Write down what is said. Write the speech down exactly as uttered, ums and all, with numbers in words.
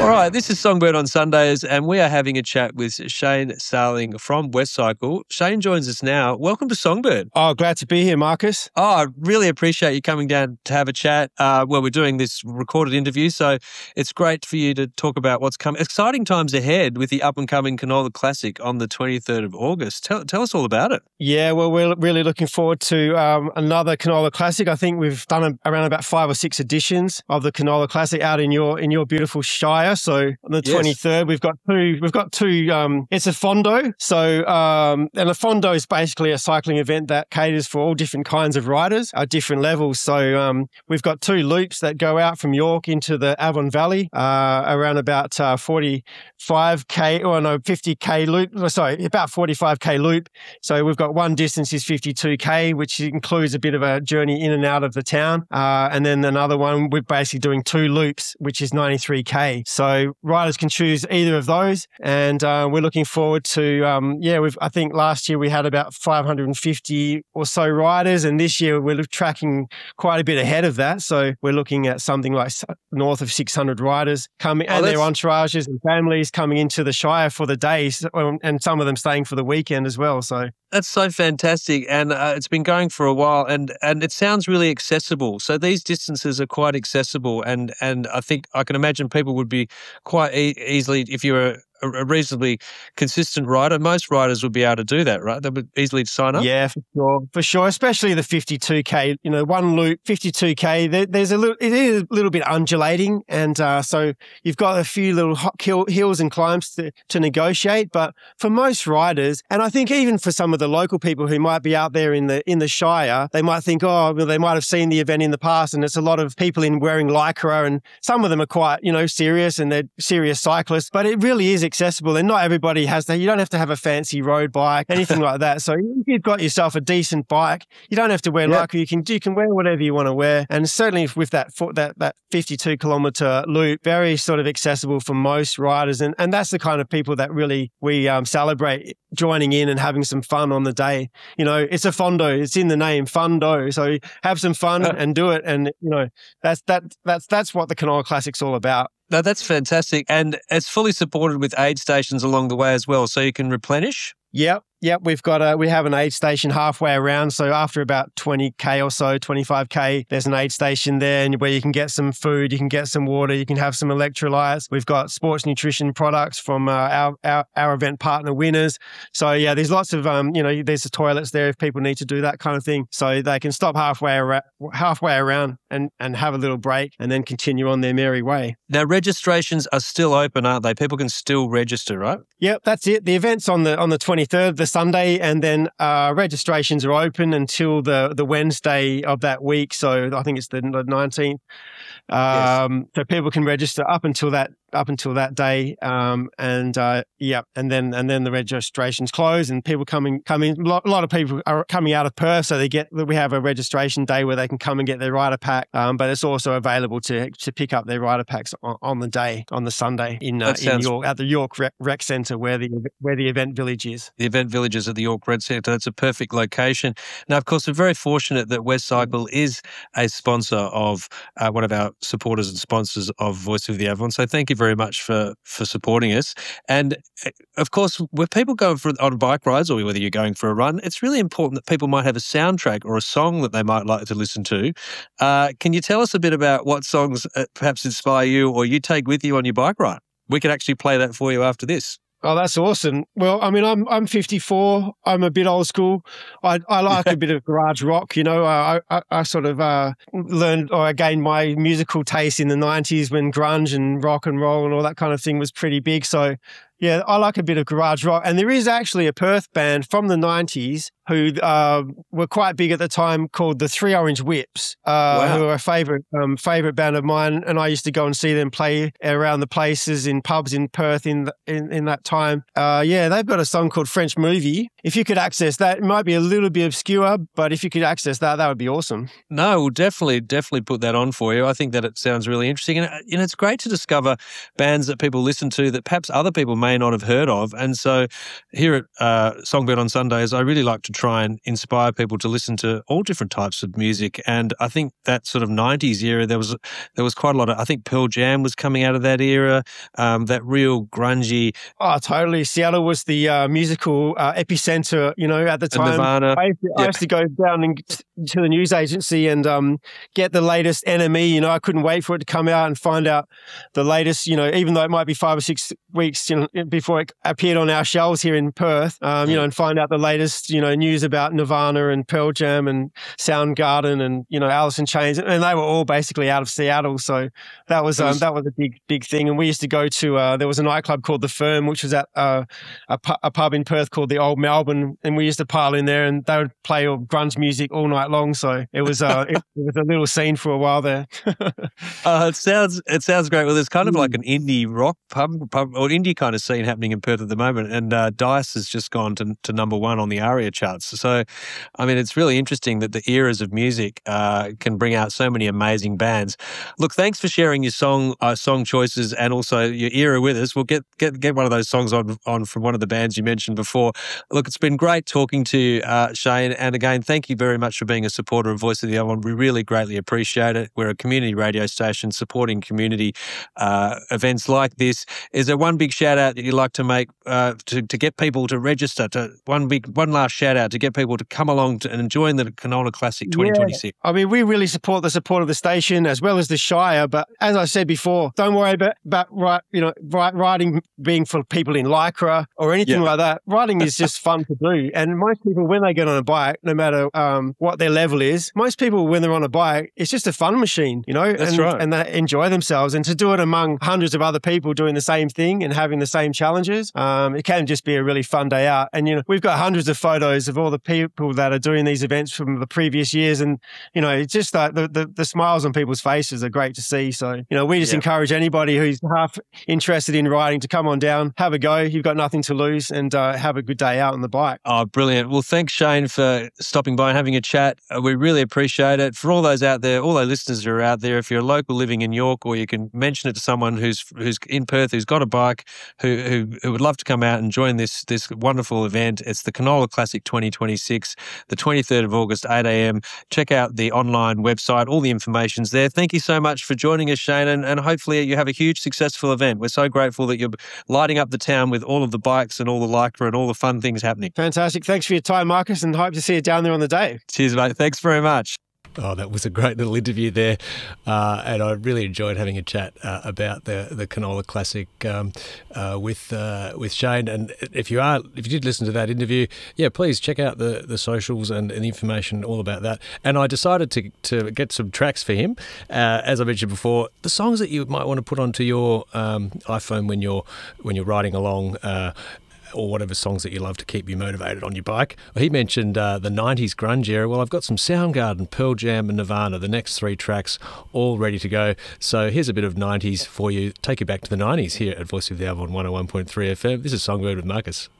All right, this is Songbird on Sundays, and we are having a chat with Shane Salling from Westcycle. Shane joins us now. Welcome to Songbird. Oh, glad to be here, Marcus. Oh, I really appreciate you coming down to have a chat. Uh, well, we're doing this recorded interview, so it's great for you to talk about what's coming. Exciting times ahead with the up-and-coming Canola Classic on the twenty-third of August. Tell, tell us all about it. Yeah, well, we're really looking forward to um, another Canola Classic. I think we've done a, around about five or six editions of the Canola Classic out in your in your beautiful Shire. So on the twenty-third, yes. we've got two. We've got two. Um, it's a fondo. So um, and a fondo is basically a cycling event that caters for all different kinds of riders at different levels. So um, we've got two loops that go out from York into the Avon Valley, uh, around about uh, forty-five k or no fifty k loop. Sorry, about forty-five k loop. So we've got one distance is fifty-two k, which includes a bit of a journey in and out of the town, uh, and then another one we're basically doing two loops, which is ninety-three k. So riders can choose either of those, and uh, we're looking forward to. Um, yeah, we've. I think last year we had about five hundred fifty or so riders, and this year we're tracking quite a bit ahead of that. So we're looking at something like north of six hundred riders coming, oh, and their entourages and families coming into the Shire for the day, and some of them staying for the weekend as well. So that's so fantastic, and uh, it's been going for a while, and and it sounds really accessible. So these distances are quite accessible, and and I think I can imagine people would be quite e- easily, if you're a, a reasonably consistent rider, most riders would be able to do that, right? They would easily sign up. Yeah, for sure, for sure. Especially the fifty-two k. You know, one loop, fifty-two k. There, there's a little, it is a little bit undulating, and uh, so you've got a few little hot kill, hills and climbs to, to negotiate. But for most riders, and I think even for some of the local people who might be out there in the in the Shire, they might think, oh, well, they might have seen the event in the past, and it's a lot of people in wearing lycra, and some of them are quite, you know, serious, and they're serious cyclists. But it really is accessible, and not everybody has that. You don't have to have a fancy road bike, anything like that. So if you've got yourself a decent bike, you don't have to wear yep. lycra. You can you can wear whatever you want to wear, and certainly with that that that fifty-two kilometer loop, very sort of accessible for most riders, and and that's the kind of people that really we um, celebrate joining in and having some fun on the day. You know, it's a fondo. It's in the name, fondo. So have some fun uh, and do it, and you know that's that that's that's what the Canola Classic's all about. No, that's fantastic. And it's fully supported with aid stations along the way as well, so you can replenish? Yep. Yep, we've got a we have an aid station halfway around. So after about twenty k or so, twenty-five k, there's an aid station there, and where you can get some food, you can get some water, you can have some electrolytes. We've got sports nutrition products from uh, our, our our event partner Winners. So yeah, there's lots of um you know there's the toilets there if people need to do that kind of thing. So they can stop halfway around, halfway around and and have a little break, and then continue on their merry way. Now registrations are still open, aren't they? People can still register, right? Yep, that's it. The event's on the on the twenty-third, the Sunday, and then uh, registrations are open until the, the Wednesday of that week. So I think it's the nineteenth. Um, yes. So people can register up until that up until that day, um, and uh, yeah, and then and then the registrations close, and people coming coming. A lot, a lot of people are coming out of Perth, so they get we have a registration day where they can come and get their rider pack. Um, but it's also available to to pick up their rider packs on, on the day on the Sunday in uh, in York at the York Rec, Rec Centre where the where the event village is. The event village is at the York Rec Centre. That's a perfect location. Now, of course, we're very fortunate that Westcycle is a sponsor of uh, one of our supporters and sponsors of Voice of the Avon. So thank you very much for for supporting us. And of course, with people going for on bike rides, or whether you're going for a run, it's really important that people might have a soundtrack or a song that they might like to listen to. Uh, can you tell us a bit about what songs uh, perhaps inspire you or you take with you on your bike ride? We could actually play that for you after this. Oh, that's awesome. Well, I mean, I'm I'm fifty-four. I'm a bit old school. I I like a bit of garage rock. You know, I I, I sort of uh, learned or I gained my musical taste in the nineties when grunge and rock and roll and all that kind of thing was pretty big. So yeah, I like a bit of garage rock. And there is actually a Perth band from the nineties who uh, were quite big at the time called the Three Orange Whips, uh, wow. who are a favourite um, favourite band of mine. And I used to go and see them play around the places in pubs in Perth in the, in, in that time. Uh, yeah, they've got a song called French Movie. If you could access that, it might be a little bit obscure, but if you could access that, that would be awesome. No, we'll definitely, definitely put that on for you. I think that it sounds really interesting. And you know, it's great to discover bands that people listen to that perhaps other people may may not have heard of. And so here at uh, Songbird on Sundays, I really like to try and inspire people to listen to all different types of music. And I think that sort of nineties era, there was there was quite a lot of, I think Pearl Jam was coming out of that era, um, that real grungy. Oh, totally. Seattle was the uh, musical uh, epicenter, you know, at the time. Nirvana. I used, to, Yep. I used to go down and, to the news agency and um, get the latest N M E. You know, I couldn't wait for it to come out and find out the latest, you know, even though it might be five or six weeks, you know, before it appeared on our shelves here in Perth, um, you know, and find out the latest, you know, news about Nirvana and Pearl Jam and Soundgarden and, you know, Alice in Chains. And they were all basically out of Seattle. So that was, um, that was a big, big thing. And we used to go to, uh, there was a nightclub called The Firm, which was at uh, a, pu- a pub in Perth called the Old Melbourne. And we used to pile in there and they would play all grunge music all night long. So it was, uh, it, it was a little scene for a while there. Uh, it sounds it sounds great. Well, there's kind of like an indie rock pub, pub or indie kind of scene happening in Perth at the moment, and uh, Dice has just gone to, to number one on the ARIA charts. So, I mean, it's really interesting that the eras of music uh, can bring out so many amazing bands. Look, thanks for sharing your song uh, song choices and also your era with us. We'll get get get one of those songs on on from one of the bands you mentioned before. Look, it's been great talking to you, uh, Shane, and again, thank you very much for being a supporter of Voice of the Avalon. We really greatly appreciate it. We're a community radio station supporting community uh, events like this. Is there one big shout out that you'd like to make uh, to, to get people to register? To one big, one last shout out to get people to come along to, and join the Canola Classic twenty twenty-six. Yeah. I mean, we really support the support of the station as well as the Shire. But as I said before, don't worry about, about right, you know, right, riding being for people in Lycra or anything Yeah. like that. Riding is just fun to do. And most people, when they get on a bike, no matter um, what their level is, most people, when they're on a bike, it's just a fun machine, you know, That's and, right. and they enjoy themselves. And to do it among hundreds of other people doing the same thing and having the same challenges, um, it can just be a really fun day out. And, you know, we've got hundreds of photos of all the people that are doing these events from the previous years. And, you know, it's just like the, the, the smiles on people's faces are great to see. So, you know, we just Yeah. encourage anybody who's half interested in riding to come on down, have a go. You've got nothing to lose and uh, have a good day out on the bike. Oh, brilliant. Well, thanks, Shane, for stopping by and having a chat. Uh, we really appreciate it. For all those out there, all those listeners who are out there, if you're a local living in York, or you can mention it to someone who's who's in Perth, who's got a bike, who who, who would love to come out and join this this wonderful event. It's the Canola Classic twenty twenty-six, the twenty-third of August, eight a.m. Check out the online website. All the information's there. Thank you so much for joining us, Shane, and, and hopefully you have a huge, successful event. We're so grateful that you're lighting up the town with all of the bikes and all the Lycra and all the fun things happening. Fantastic. Thanks for your time, Marcus, and hope to see you down there on the day. Cheers, mate. Thanks very much. Oh, that was a great little interview there, uh, and I really enjoyed having a chat uh, about the the Canola Classic um, uh, with uh, with Shane. And if you are, if you did listen to that interview, yeah, please check out the, the socials and, and the information all about that. And I decided to to get some tracks for him, uh, as I mentioned before, the songs that you might want to put onto your um, iPhone when you're when you're riding along. Uh, or whatever songs that you love to keep you motivated on your bike. He mentioned uh, the nineties grunge era. Well, I've got some Soundgarden, Pearl Jam and Nirvana, the next three tracks, all ready to go. So here's a bit of nineties for you. Take you back to the nineties here at Voice of the Avalon one oh one point three F M. This is Songbird with Marcus.